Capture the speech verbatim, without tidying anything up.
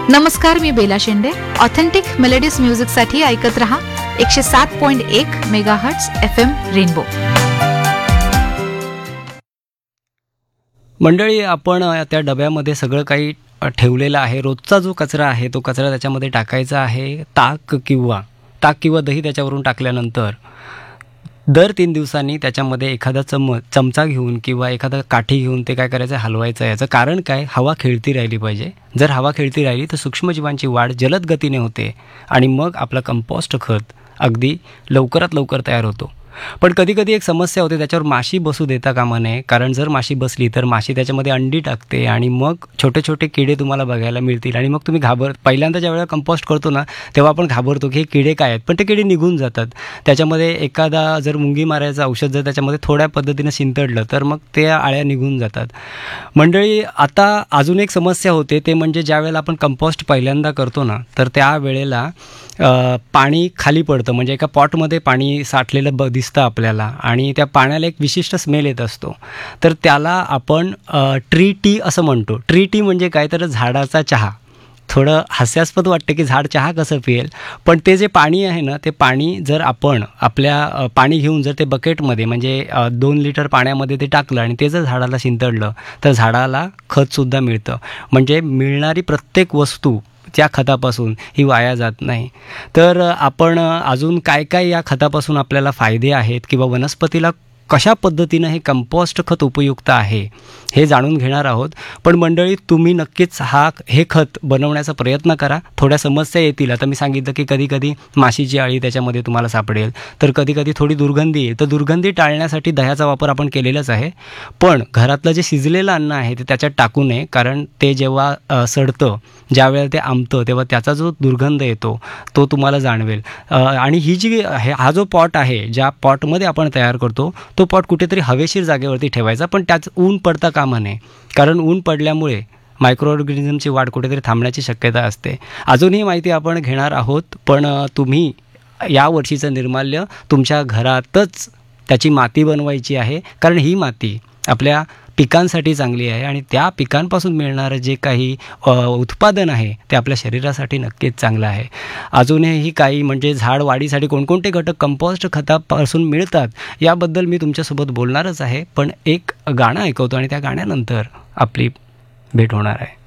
नमस्कार, मी बेला शेंडे. Authentic melodies म्युझिकसाठी ऐकत रहा एकशे सात पॉइंट एक मेगाहर्ट्झ एफ एम रेनबो. मंडळी, आपण त्या डब्यामध्ये सगळं काही ठेवलेलं आहे. रोजचा जो कचरा आहे तो कचरा त्याच्यामध्ये टाकायचा आहे. ताक किंवा ताक किंवा दही त्याच्यावरून टाकल्यानंतर दर तीन दिवसांनी त्याच्यामध्ये एखादा चम्मच चमचा घेऊन किंवा एखादा काठी घेऊन ते काय करायचं, हलवायचं. याचं कारण काय, हवा खेळती राहिली पाहिजे. जर हवा खेळती राहिली तर सूक्ष्मजीवांची वाढ जलद गतीने होते आणि मग आपला कंपोस्ट खत अगदी लवकरात लवकर तयार होतो. पण कधी कधी एक समस्या होते, त्याच्यावर माशी बसू देता कामा नये. कारण जर माशी बसली तर माशी त्याच्यामध्ये अंडी टाकते आणि मग छोटे छोटे किडे तुम्हाला बघायला मिळतील आणि मग तुम्ही घाबर पहिल्यांदा ज्या वेळेला कंपोस्ट करतो ना, तेव्हा आपण घाबरतो की हे किडे काय आहेत, पण ते किडे निघून जातात. त्याच्यामध्ये एखादा जर मुंगी मारायचं औषध जर त्याच्यामध्ये थोड्या पद्धतीनं शिंतडलं तर मग ते आळ्या निघून जातात. मंडळी, आता अजून एक समस्या होते, ते म्हणजे ज्या वेळेला आपण कंपोस्ट पहिल्यांदा करतो ना, तर त्या वेळेला पाणी खाली पडतं. म्हणजे एका पॉटमध्ये पाणी साठलेलं ब दिसतं आपल्याला आणि त्या पाण्याला एक विशिष्ट स्मेल येत असतो. तर त्याला आपण ट्री टी असं म्हणतो. ट्री टी म्हणजे काय, तर झाडाचा चहा. थोडं हास्यास्पद वाटतं की झाड चहा कसं पिएल, पण ते जे पाणी आहे ना, ते पाणी जर आपण आपल्या पाणी घेऊन जर ते बकेटमध्ये म्हणजे दोन लिटर पाण्यामध्ये ते टाकलं आणि ते जर झाडाला शिंतडलं तर झाडाला खतसुद्धा मिळतं. म्हणजे मिळणारी प्रत्येक वस्तू त्या खतापासून ही वाया जात नाही. तर आपण अजून काय काय या खतापासून आपल्याला फायदे आहेत किंवा वनस्पतीला कशा पद्धतीनं हे कंपोस्ट खत उपयुक्त आहे हे जाणून घेणार आहोत. पण मंडळी, तुम्ही नक्कीच हा हे खत बनवण्याचा प्रयत्न करा. थोड्या समस्या येतील. आता मी सांगितलं की कधी कधी माशीची आळी त्याच्यामध्ये तुम्हाला सापडेल, तर कधी कधी थोडी दुर्गंधी येईल. तर दुर्गंधी टाळण्यासाठी दह्याचा वापर आपण केलेलाच आहे. पण घरातलं जे शिजलेलं अन्न आहे ते त्याच्यात टाकू नये, कारण ते जेव्हा सडतं, ज्या वेळेला ते आंबतं, तेव्हा त्याचा जो दुर्गंध येतो तो तुम्हाला जाणवेल. आणि ही जी हा जो पॉट आहे, ज्या पॉटमध्ये आपण तयार करतो तो पॉट कुठेतरी हवेशीर जागेवरती ठेवायचा, पण त्याच ऊन पडता कामा नये. कारण ऊन पडल्यामुळे मायक्रो ऑर्गॅनिझमची वाढ कुठेतरी थांबण्याची शक्यता असते. अजूनही माहिती आपण घेणार आहोत, पण तुम्ही या वर्षीचं निर्माल्य तुमच्या घरातच त्याची माती बनवायची आहे. कारण ही माती आपल्या पिकांसाठी चांगली आहे आणि त्या पिकांपासून मिळणारं जे काही उत्पादन आहे ते आपल्या शरीरासाठी नक्कीच चांगलं आहे. अजूनही काही म्हणजे झाड वाढीसाठी कोणकोणते घटक कंपोस्ट खतापासून मिळतात याबद्दल मी तुमच्यासोबत बोलणारच आहे. पण एक गाणं ऐकवतो आणि त्या गाण्यानंतर आपली भेट होणार आहे.